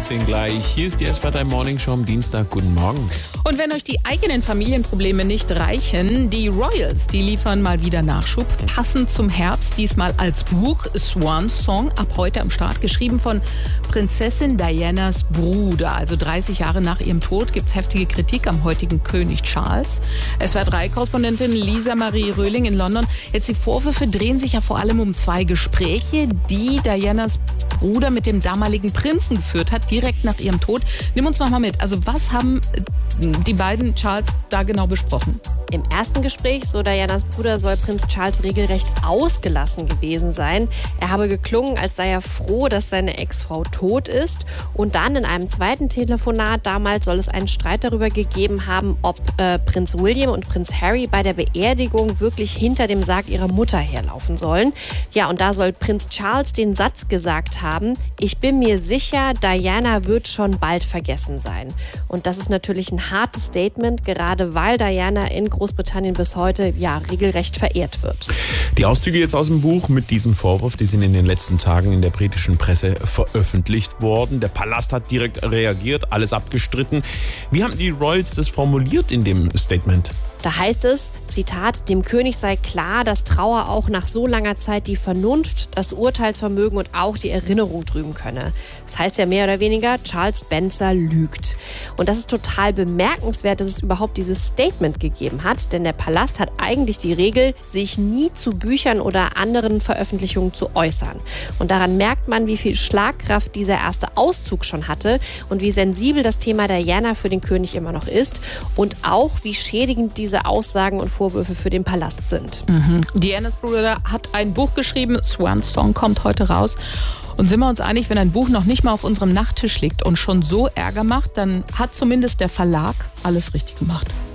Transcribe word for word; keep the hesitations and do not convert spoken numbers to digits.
achtzehn gleich. Hier ist die S W R drei Morning Show am Dienstag. Guten Morgen. Und wenn euch die eigenen Familienprobleme nicht reichen, die Royals, die liefern mal wieder Nachschub. Passend zum Herbst, diesmal als Buch. Swan Song, ab heute am Start. Geschrieben von Prinzessin Dianas Bruder. Also dreißig Jahre nach ihrem Tod gibt es heftige Kritik am heutigen König Charles. S W R drei Korrespondentin Lisa Marie Röhling in London. Jetzt die Vorwürfe drehen sich ja vor allem um zwei Gespräche, die Dianas Bruder mit dem damaligen Prinzen geführt hat, direkt nach ihrem Tod. Nimm uns noch mal mit. Also was haben die beiden Charles da genau besprochen? Im ersten Gespräch, so Dianas Bruder, soll Prinz Charles regelrecht ausgelassen gewesen sein. Er habe geklungen, als sei er froh, dass seine Ex-Frau tot ist. Und dann in einem zweiten Telefonat damals soll es einen Streit darüber gegeben haben, ob äh, Prinz William und Prinz Harry bei der Beerdigung wirklich hinter dem Sarg ihrer Mutter herlaufen sollen. Ja, und da soll Prinz Charles den Satz gesagt haben: Ich bin mir sicher, Diana wird schon bald vergessen sein. Und das ist natürlich ein hartes Statement, gerade weil Diana in Großbritannien bis heute ja regelrecht verehrt wird. Die Auszüge jetzt aus dem Buch mit diesem Vorwurf, die sind in den letzten Tagen in der britischen Presse veröffentlicht worden. Der Palast hat direkt reagiert, alles abgestritten. Wie haben die Royals das formuliert in dem Statement? Da heißt es, Zitat, dem König sei klar, dass Trauer auch nach so langer Zeit die Vernunft, das Urteilsvermögen und auch die Erinnerung trüben könne. Das heißt ja mehr oder weniger, Charles Spencer lügt. Und das ist total bemerkenswert, dass es überhaupt dieses Statement gegeben hat, denn der Palast hat eigentlich die Regel, sich nie zu Büchern oder anderen Veröffentlichungen zu äußern. Und daran merkt man, wie viel Schlagkraft dieser erste Auszug schon hatte und wie sensibel das Thema Diana für den König immer noch ist und auch wie schädigend diese Aussagen und Vorwürfe für den Palast sind. Mhm. Dianas Bruder hat ein Buch geschrieben, Swan Song kommt heute raus. Und sind wir uns einig, wenn ein Buch noch nicht mal auf unserem Nachttisch liegt und schon so Ärger macht, dann hat zumindest der Verlag alles richtig gemacht.